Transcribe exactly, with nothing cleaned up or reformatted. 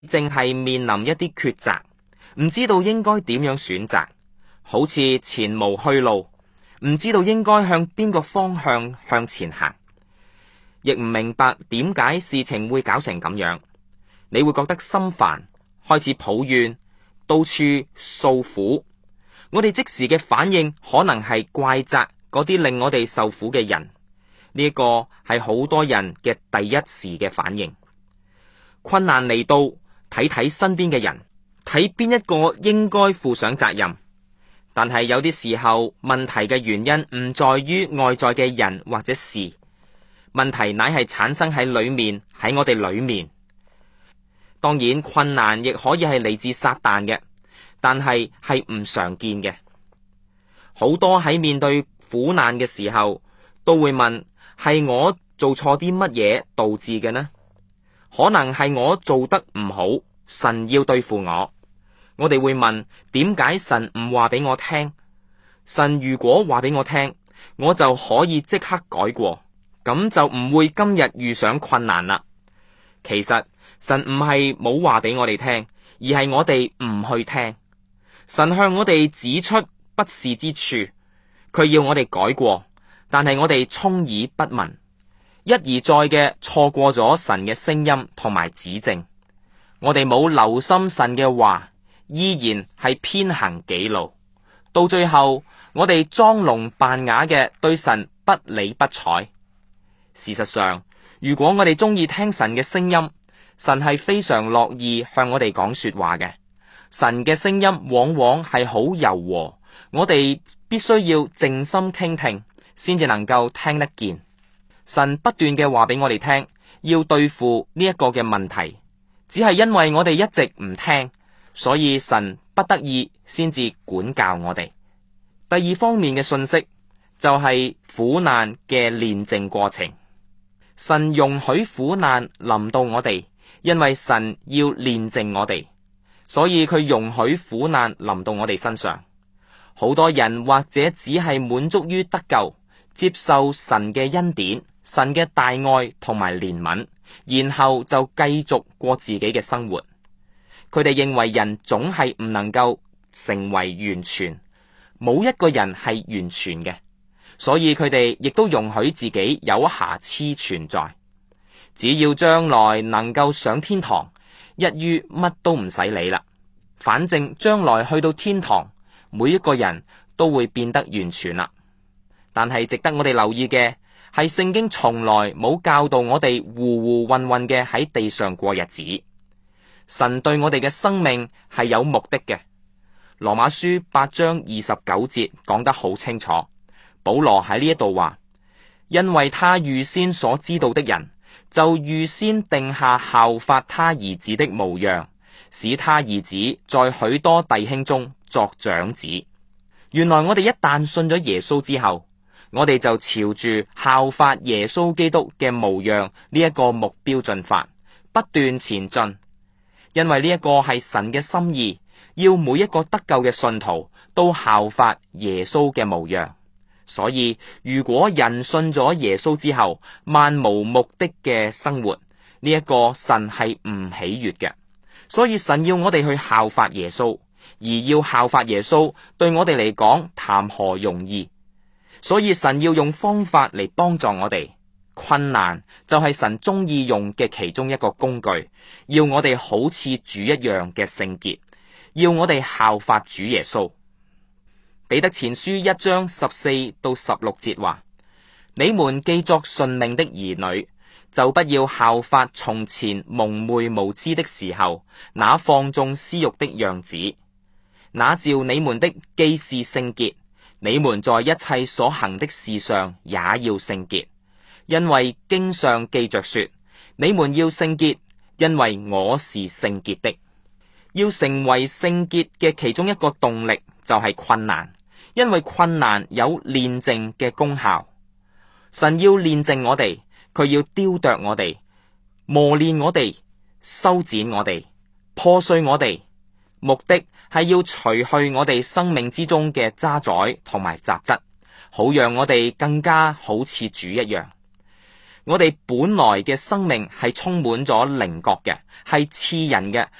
淨係面臨一啲抉擇，唔知道應該點樣選擇，好似前無去路，唔知道應該向邊個方向向前行，亦唔明白點解事情會搞成咁樣。你會覺得心煩，開始抱怨，到處訴苦。我哋即時嘅反應可能係怪責嗰啲令我哋受苦嘅人，呢一個係好多人嘅第一時嘅反應。困難嚟到，睇睇身邊嘅人，睇邊一個應該負上責任。但係有啲時候，問題嘅原因唔在於外在嘅人或者事，問題乃係產生喺裏面，喺我哋裏面。當然，困難亦可以係嚟自撒旦嘅，但係係唔常見嘅。好多喺面對苦難嘅時候，都會問：係我做錯啲乜嘢導致嘅呢？可能係我做得唔好，神要對付我。我哋會問：點解神唔話俾我聽？神如果話俾我聽，我就可以即刻改過，咁就唔會今日遇上困難啦。其實神唔係冇話俾我哋聽，而係我哋唔去聽。神向我哋指出不是之處，佢要我哋改過，但係我哋充耳不聞，一而再嘅錯過咗神嘅聲音同埋指正。我哋冇留心神嘅話，依然係偏行己路，到最後我哋裝聾扮啞嘅對神不理不睬。事實上，如果我哋中意聽神嘅聲音，神係非常樂意向我哋講說話嘅。神嘅聲音往往係好柔和，我哋必須要靜心傾聽，先至能夠聽得見。神不斷嘅話俾我哋聽，要對付呢一個嘅問題，只係因為我哋一直唔聽，所以神不得已先至管教我哋。第二方面嘅信息就係苦難嘅煉淨過程。神容許苦難臨到我哋，因為神要煉淨我哋，所以佢容許苦難臨到我哋身上。好多人或者只係滿足於得救，接受神嘅恩典、神嘅大愛同埋憐憫，然後就繼續過自己嘅生活。佢哋認為人總係唔能夠成為完全，冇一個人係完全嘅，所以佢哋亦都容許自己有瑕疵存在。只要將來能夠上天堂，一於乜都唔使理啦。反正將來去到天堂，每一個人都會變得完全啦。但係值得我哋留意嘅係，聖經從來冇教導我哋糊糊混混嘅喺地上過日子。神對我哋嘅生命係有目的嘅。羅馬書八章二十九節講得好清楚，保羅喺呢一度話：因為他預先所知道的人，就預先定下效法他兒子的模樣，使他兒子在許多弟兄中作長子。原來我哋一旦信咗耶穌之後，我哋就朝住效法耶穌基督嘅模樣呢一個目標進發，不斷前進。因為呢一個係神嘅心意，要每一個得救嘅信徒都效法耶穌嘅模樣。所以如果人信咗耶穌之後，漫無目的嘅生活，呢一個神係唔喜悅嘅。所以神要我哋去效法耶穌，而要效法耶穌對我哋嚟講談何容易。所以神要用方法嚟幫助我哋。困難就係神中意用嘅其中一個工具，要我哋好似主一樣嘅聖潔，要我哋效法主耶穌。彼得前書一章十四到十六節話：你們既作順命的兒女，就不要效法從前蒙昧無知的時候那放縱私欲的樣子。那召你們的既是聖潔，你們在一切所行的事上也要聖潔。因為經上記着說，你們要聖潔，因為我是聖潔的。要成為聖潔嘅其中一個動力就係困難，因為困難有煉淨嘅功效。神要煉淨我哋，佢要雕琢我哋，磨練我哋，修剪我哋，破碎我哋，目的係要除去我哋生命之中嘅渣滓同埋雜質，好讓我哋更加好似主一樣。 我哋本來嘅生命係充滿咗稜角嘅，係刺人嘅，